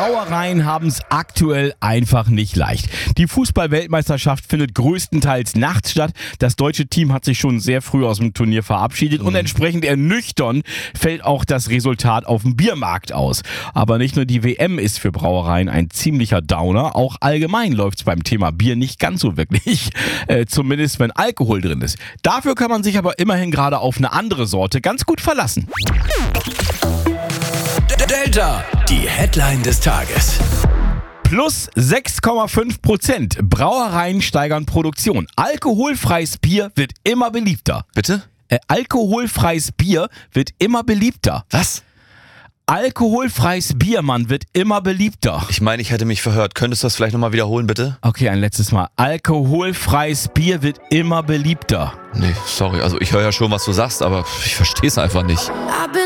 Brauereien haben es aktuell einfach nicht leicht. Die Fußball-Weltmeisterschaft findet größtenteils nachts statt. Das deutsche Team hat sich schon sehr früh aus dem Turnier verabschiedet und entsprechend ernüchternd fällt auch das Resultat auf dem Biermarkt aus. Aber nicht nur die WM ist für Brauereien ein ziemlicher Downer, auch allgemein läuft es beim Thema Bier nicht ganz so wirklich. Zumindest wenn Alkohol drin ist. Dafür kann man sich aber immerhin gerade auf eine andere Sorte ganz gut verlassen. Delta, die Headline des Tages. Plus 6,5%. Brauereien steigern Produktion. Alkoholfreies Bier wird immer beliebter. Bitte? Alkoholfreies Bier wird immer beliebter. Was? Alkoholfreies Bier, Mann, wird immer beliebter. Ich meine, ich hätte mich verhört. Könntest du das vielleicht nochmal wiederholen, bitte? Okay, ein letztes Mal. Alkoholfreies Bier wird immer beliebter. Nee, sorry. Also ich höre ja schon, was du sagst, aber ich verstehe es einfach nicht.